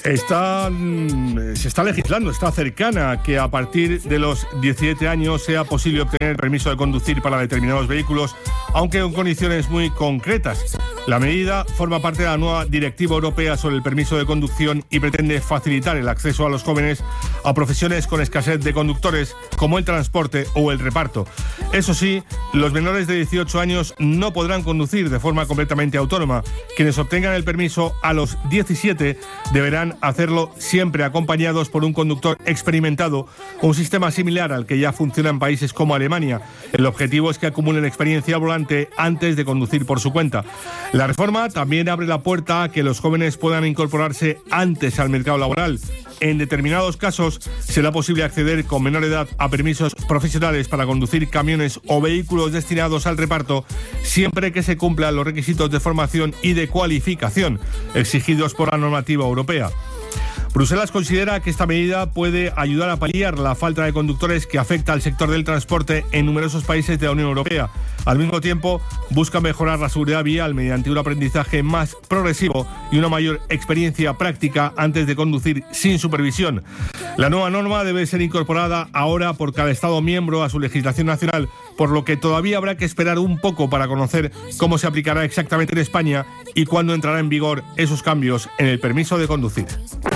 Se está legislando, está cercana a que a partir de los 17 años sea posible obtener permiso de conducir para determinados vehículos, aunque en condiciones muy concretas. La medida forma parte de la nueva Directiva Europea sobre el permiso de conducción y pretende facilitar el acceso a los jóvenes a profesiones con escasez de conductores, como el transporte o el reparto. Eso sí, los menores de 18 años no podrán conducir de forma completamente autónoma. Quienes obtengan el permiso a los 17 deberán hacerlo siempre acompañados por un conductor experimentado, un sistema similar al que ya funciona en países como Alemania. El objetivo es que acumulen experiencia al volante antes de conducir por su cuenta. La reforma también abre la puerta a que los jóvenes puedan incorporarse antes al mercado laboral. En determinados casos será posible acceder con menor edad a permisos profesionales para conducir camiones o vehículos destinados al reparto, siempre que se cumplan los requisitos de formación y de cualificación exigidos por la normativa europea. Bruselas considera que esta medida puede ayudar a paliar la falta de conductores que afecta al sector del transporte en numerosos países de la Unión Europea. Al mismo tiempo, busca mejorar la seguridad vial mediante un aprendizaje más progresivo y una mayor experiencia práctica antes de conducir sin supervisión. La nueva norma debe ser incorporada ahora por cada Estado miembro a su legislación nacional, por lo que todavía habrá que esperar un poco para conocer cómo se aplicará exactamente en España y cuándo entrará en vigor esos cambios en el permiso de conducir.